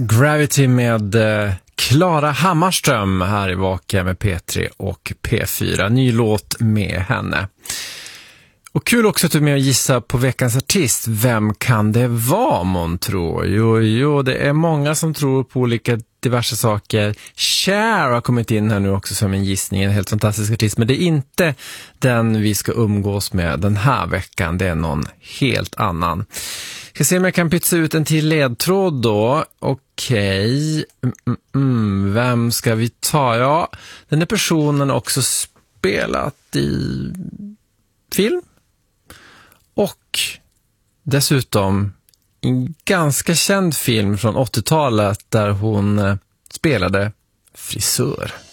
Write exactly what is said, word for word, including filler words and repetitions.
Gravity med Klara Hammarström här i Vaka med P tre och P fyra. Ny låt med henne. Och kul också att du är med och gissa på veckans artist. Vem kan det vara, mon tro? Jo, jo, det är många som tror på olika diverse saker. Cher har kommit in här nu också som en gissning. En helt fantastisk artist. Men det är inte den vi ska umgås med den här veckan. Det är någon helt annan. Jag ska se om jag kan pytsa ut en till ledtråd då. Okej. Mm, mm, mm. Vem ska vi ta? Ja, den här personen har också spelat i film. Och dessutom en ganska känd film från åttiotalet där hon spelade frisör.